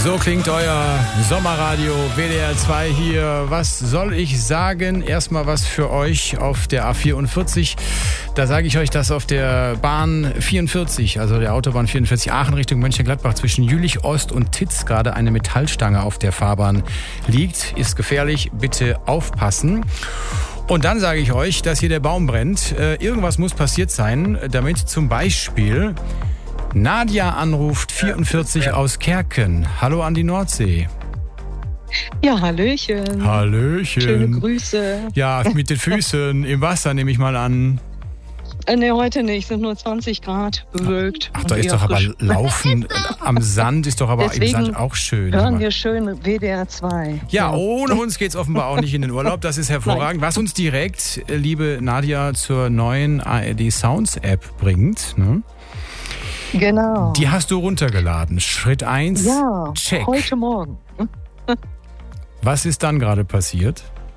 So klingt euer Sommerradio WDR 2 hier. Was soll ich sagen? Erstmal was für euch auf der A44. Da sage ich euch, dass auf der Bahn 44, also der Autobahn 44 Aachen Richtung Mönchengladbach zwischen Jülich Ost und Titz gerade eine Metallstange auf der Fahrbahn liegt. Ist gefährlich, bitte aufpassen. Und dann sage ich euch, dass hier der Baum brennt. Irgendwas muss passiert sein, damit zum Beispiel Nadja anruft, 44 aus Kerken. Hallo an die Nordsee. Ja, Hallöchen. Hallöchen. Schöne Grüße. Ja, mit den Füßen im Wasser nehme ich mal an. Ne, heute nicht. Sind nur 20 Grad bewölkt. Ach, da ist doch aber Laufen am Sand ist doch aber Deswegen im Sand auch schön. Hören wir schön WDR 2. Ja, ohne uns geht's offenbar auch nicht in den Urlaub. Das ist hervorragend. Was uns direkt, liebe Nadja, zur neuen ARD Sounds App bringt, ne? Genau. Die hast du runtergeladen. Schritt 1, ja, check. Heute Morgen. Was ist dann gerade passiert?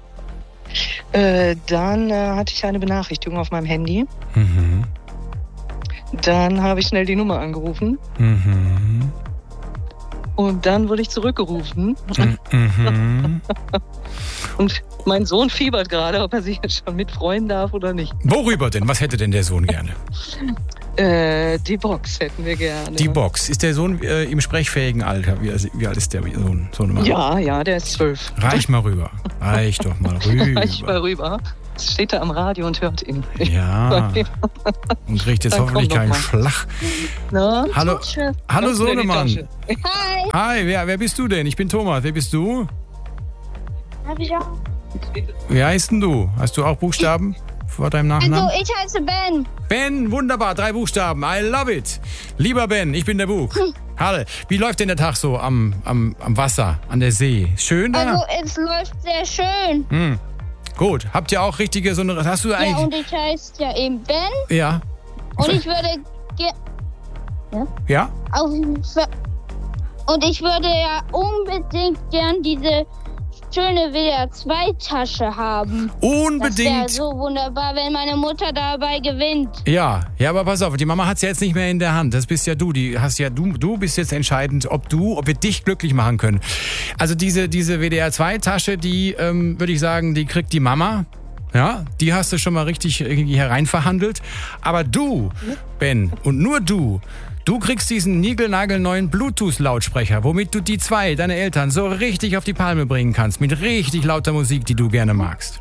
Dann hatte ich eine Benachrichtigung auf meinem Handy. Mhm. Dann habe ich schnell die Nummer angerufen. Mhm. Und dann wurde ich zurückgerufen. Mhm. Und mein Sohn fiebert gerade, ob er sich jetzt schon mitfreuen darf oder nicht. Worüber denn? Was hätte denn der Sohn gerne? Die Box hätten wir gerne. Die Box. Ist der Sohn im sprechfähigen Alter? Wie alt ist der Sohn? Ja, der ist 12. Reich mal rüber. Reich doch mal rüber. Reich mal rüber. Jetzt steht er am Radio und hört ihn. Ja. Und kriegt jetzt hoffentlich keinen Schlag. Na, Hallo Sohnemann. Hi. Hi, wer bist du denn? Ich bin Thomas. Wer bist du? Hab ich auch. Wie heißt denn du? Hast du auch Buchstaben vor deinem Nachnamen? Also, ich heiße Ben. Ben, wunderbar, 3 Buchstaben. I love it. Lieber Ben, ich bin der Buch. Hallo. Wie läuft denn der Tag so am Wasser, an der See? Schön da? Also, es läuft sehr schön. Gut. Habt ihr auch richtige, hast du eigentlich... Ja, und ich heiße ja eben Ben. Ja. Und ich würde... Ja? Und ich würde ja unbedingt gern diese schöne WDR-2-Tasche haben. Unbedingt. Das wäre so wunderbar, wenn meine Mutter dabei gewinnt. Ja, aber pass auf, die Mama hat es ja jetzt nicht mehr in der Hand. Das bist ja du. Du bist jetzt entscheidend, ob wir dich glücklich machen können. Also diese WDR-2-Tasche, die, würde ich sagen, die kriegt die Mama. Ja, die hast du schon mal richtig irgendwie hereinverhandelt. Aber du, Ben, und nur du kriegst diesen niegelnagelneuen Bluetooth-Lautsprecher, womit du die 2, deine Eltern, so richtig auf die Palme bringen kannst. Mit richtig lauter Musik, die du gerne magst.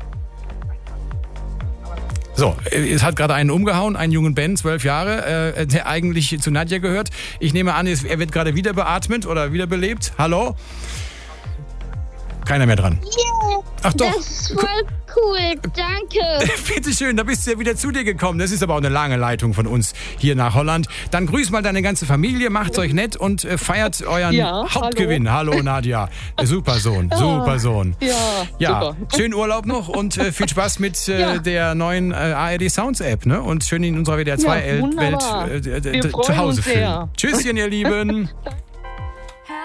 So, es hat gerade einen umgehauen, einen jungen Ben, 12 Jahre, der eigentlich zu Nadja gehört. Ich nehme an, er wird gerade wieder beatmet oder wiederbelebt. Hallo? Keiner mehr dran. Yeah, ach doch. Das ist voll cool, danke. Bitteschön, da bist du ja wieder zu dir gekommen. Das ist aber auch eine lange Leitung von uns hier nach Holland. Dann grüß mal deine ganze Familie, macht's euch nett und feiert euren Hauptgewinn. Hallo Nadja, super Sohn. Ja, super. Schönen Urlaub noch und viel Spaß mit der neuen ARD Sounds App, ne? Und schön in unserer WDR 2 Welt Wir zu Hause freuen uns sehr. fühlen. Tschüsschen, ihr Lieben.